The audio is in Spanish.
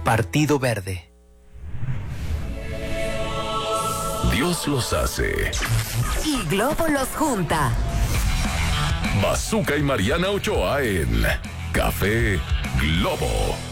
Partido Verde. Dios los hace. Y Globo los junta. Bazooka y Mariana Ochoa en Café Globo.